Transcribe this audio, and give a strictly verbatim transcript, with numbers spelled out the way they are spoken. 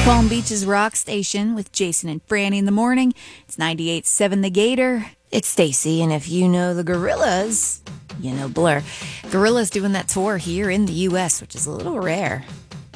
Palm Beach's Rock Station with Jason and Franny in the morning. It's ninety-eight point seven The Gator. It's Stacy, and if you know the Gorillas, you know Blur. Gorillas doing that tour here in the U S, which is a little rare.